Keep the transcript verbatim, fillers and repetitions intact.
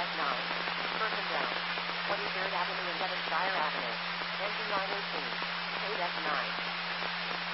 nine. Perkindale. twenty-third Avenue and Devonshire Avenue. Engine nine eighteen. Paid F nine.